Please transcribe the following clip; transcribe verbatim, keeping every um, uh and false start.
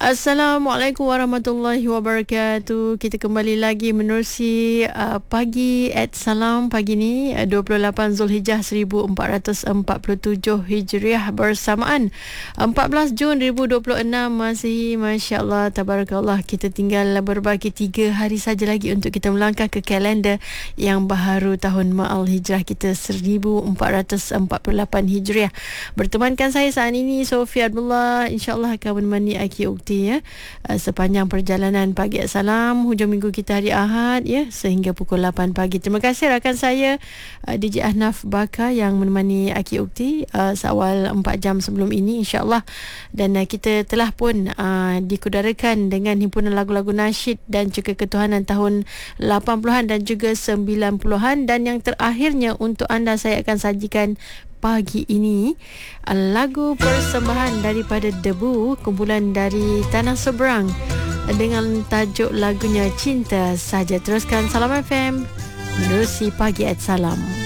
Assalamualaikum warahmatullahi wabarakatuh. Kita kembali lagi menerusi uh, pagi at salam pagi ni uh, dua puluh lapan Zulhijjah seribu empat ratus empat puluh tujuh Hijriah bersamaan empat belas Jun dua ribu dua puluh enam Masihi. Masya-Allah, tabarakallah, kita tinggal berbaki tiga hari saja lagi untuk kita melangkah ke kalender yang baharu tahun Ma'al Hijrah kita seribu empat ratus empat puluh lapan Hijriah. Bertemankan saya saat ini Sofia Abdullah, insya-Allah akan menemani Aki Ukti ya uh, sepanjang perjalanan pagi salam hujung minggu kita hari Ahad ya sehingga pukul lapan pagi. Terima kasih rakan saya uh, D J Ahnaf Baka yang menemani Aki Ukti uh, seawal empat jam sebelum ini insya-Allah, dan uh, kita telah pun uh, dikudarakan dengan himpunan lagu-lagu nasyid dan juga ketuhanan tahun lapan puluhan dan juga sembilan puluhan, dan yang terakhirnya untuk anda saya akan sajikan pagi ini lagu persembahan daripada Debu, kumpulan dari Tanah Seberang, dengan tajuk lagunya Cinta Saja. Teruskan Salam F M menerusi Pagi at Salam.